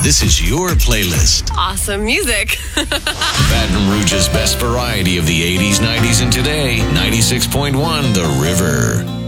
This is your playlist. Awesome music. Baton Rouge's best variety of the 80s, 90s, and today. 96.1 The River.